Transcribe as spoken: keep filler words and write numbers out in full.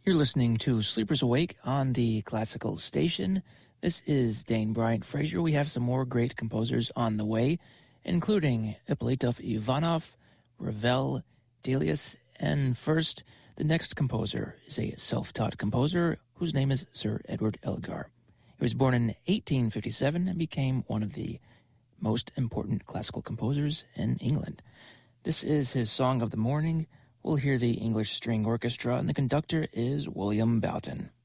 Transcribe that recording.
You're listening to Sleepers Awake on the Classical Station. This is Dane Bryant Frazier. We have some more great composers on the way, including Ippolitov Ivanov, Ravel, Delius, and first, the next composer is a self-taught composer whose name is Sir Edward Elgar. He was born in eighteen fifty-seven and became one of the most important classical composers in England. This is his Song of the Morning. We'll hear the English String Orchestra, and the conductor is William Boughton.